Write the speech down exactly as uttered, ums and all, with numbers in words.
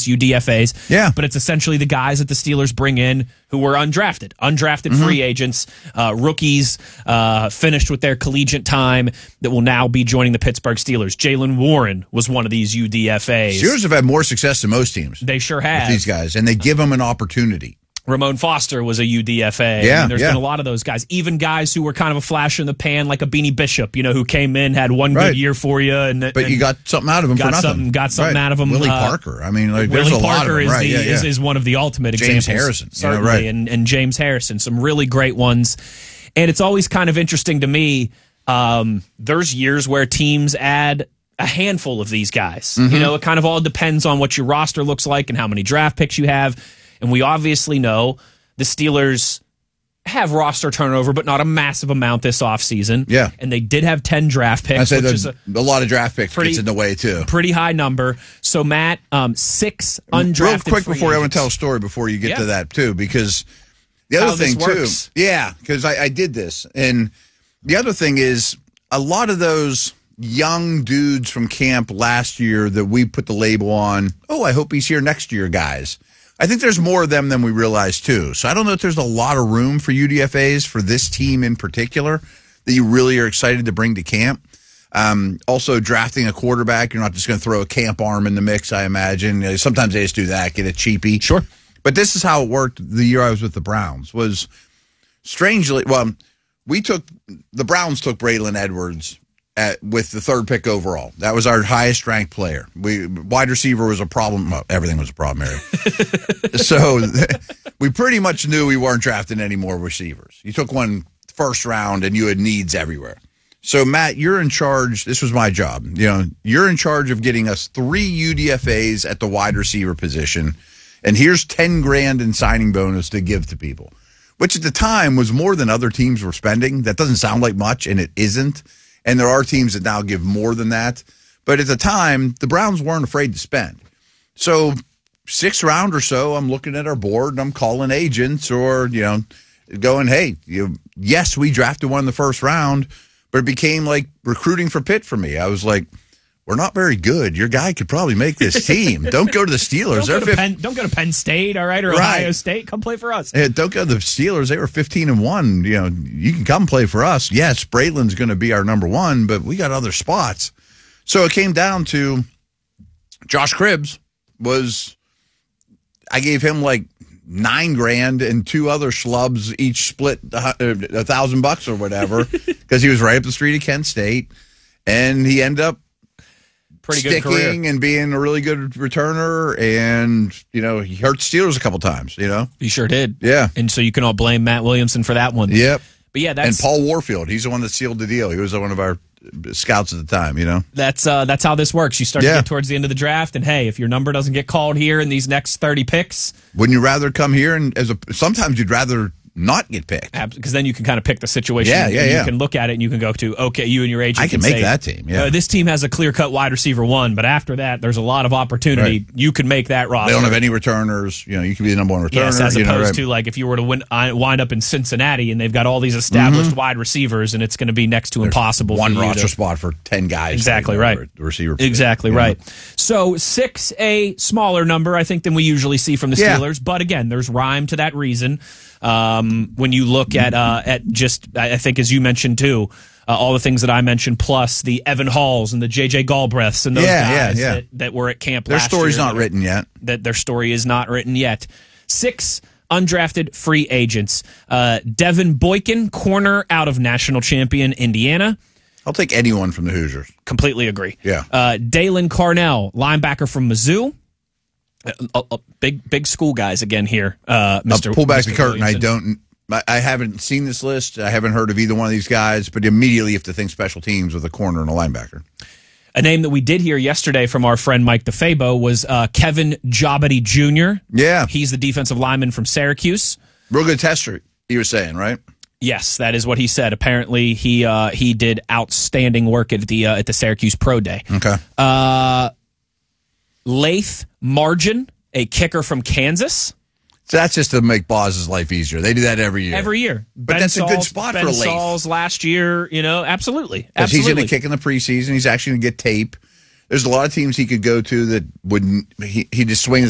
us U D F As. Yeah. But it's essentially the guys that the Steelers bring in who were undrafted. Undrafted mm-hmm. free agents, uh, rookies, uh, finished with their collegiate time that will now be joining the Pittsburgh Steelers. Jaylen Warren was one of these U D F As. Steelers have had more success than most teams. They sure have. With these guys, and they give them an opportunity. Ramon Foster was a U D F A. Yeah, I mean, there's yeah. been a lot of those guys. Even guys who were kind of a flash in the pan, like a Beanie Bishop, you know, who came in, had one right. good year for you. and But and you got something out of him got for nothing. Something, got something right. out of him. Willie uh, Parker. I mean, like, Willie there's a Parker lot of them. is, Right, the, yeah, yeah. is, is one of the ultimate examples. James Harrison. Certainly, yeah, right. and, and James Harrison. Some really great ones. And it's always kind of interesting to me. Um, there's years where teams add a handful of these guys. Mm-hmm. You know, it kind of all depends on what your roster looks like and how many draft picks you have. And we obviously know the Steelers have roster turnover, but not a massive amount this offseason. Yeah. And they did have ten draft picks, I say which is a, a, a lot of draft picks pretty, gets in the way, too. Pretty high number. So, Matt, um, six undrafted Real quick free before agents. I want to tell a story before you get yeah. to that, too, because the other How thing, this works. too. Yeah, because I, I did this. And the other thing is a lot of those young dudes from camp last year that we put the label on, oh, I hope he's here next year, guys. I think there's more of them than we realize, too. So I don't know if there's a lot of room for U D F As for this team in particular that you really are excited to bring to camp. Um, also, drafting a quarterback, you're not just going to throw a camp arm in the mix, I imagine. You know, sometimes they just do that, get it cheapy. Sure. But this is how it worked the year I was with the Browns, was strangely, well, we took, the Browns took Braylon Edwards At, with the third pick overall. That was our highest ranked player. We wide receiver was a problem. Well, everything was a problem area. So we pretty much knew we weren't drafting any more receivers. You took one first round and you had needs everywhere. So Matt, you're in charge. This was my job. You know, you're in charge of getting us three U D F As at the wide receiver position. And here's ten grand in signing bonus to give to people, which at the time was more than other teams were spending. That doesn't sound like much, and it isn't. And there are teams that now give more than that. But at the time, the Browns weren't afraid to spend. So sixth round or so, I'm looking at our board and I'm calling agents or, you know, going, hey, you, yes, we drafted one in the first round, but it became like recruiting for Pitt for me. I was like, we're not very good. Your guy could probably make this team. Don't go to the Steelers. Don't, go They're to Penn, don't go to Penn State, all right, or Right. Ohio State. Come play for us. Hey, don't go to the Steelers. They were fifteen and one. You know, you can come play for us. Yes, Braylon's going to be our number one, but we got other spots. So it came down to Josh Cribbs was, I gave him like nine grand and two other schlubs each split a, a thousand bucks or whatever because he was right up the street at Kent State, and he ended up Pretty good sticking career. and being a really good returner, and you know he hurt Steelers a couple times. You know, He sure did. Yeah. And so you can all blame Matt Williamson for that one. yep. But yeah, that's And Paul Warfield, he's the one that sealed the deal. He was one of our scouts at the time. You know, that's uh, that's how this works. You start Yeah. to get towards the end of the draft, and hey, if your number doesn't get called here in these next thirty picks, wouldn't you rather come here and as a? Sometimes you'd rather not get picked. because then you can kind of pick the situation. Yeah, and yeah, you yeah. can look at it and you can go to, okay, you and your agent I can can make say, that team, yeah. uh, this team has a clear-cut wide receiver one, but after that, there's a lot of opportunity. Right. You can make that roster. They don't have any returners. You know, you could be the number one returner. Yes, as you opposed know, right? to like if you were to win, uh, wind up in Cincinnati and they've got all these established wide receivers and it's going to be next to impossible. one for you roster to, spot for ten guys. Exactly you know, right. The receiver. position, Exactly you know? right. So six, a smaller number, I think, than we usually see from the Yeah. Steelers. But again, there's rhyme to that reason. Um, when you look at uh, at just, I think, as you mentioned too, uh, all the things that I mentioned, plus the Evan Halls and the J J Galbraiths and those Yeah, yeah, guys yeah. That, that were at camp Their last story's year not that are- written yet. That their story is not written yet. Six undrafted free agents. Uh, Devin Boykin, corner out of national champion Indiana. I'll take anyone from the Hoosiers. Completely agree. Yeah. Uh, Dalen Carnell, linebacker from Mizzou. Uh, uh, uh, big, big school guys again here. Uh, Mister I'll pull back Mister the curtain. Williamson. I don't. I- I haven't seen this list. I haven't heard of either one of these guys. But immediately, you have to think special teams with a corner and a linebacker. A name that we did hear yesterday from our friend Mike DeFabo was uh, Kevin Jobity Junior Yeah, He's the defensive lineman from Syracuse. real good tester. He was saying, right? Yes, that is what he said. Apparently, he uh, he did outstanding work at the uh, at the Syracuse Pro Day. Okay. Uh, Lath Margin, a kicker from Kansas. So that's just to make Boz's life easier. They do that every year. Every year. But Ben that's a good Sauls- spot Ben for Lath. Sauls last year, you know, absolutely. Because he's Absolutely. going to kick in the preseason. He's actually going to get tape. There's a lot of teams he could go to that wouldn't. He, he just swings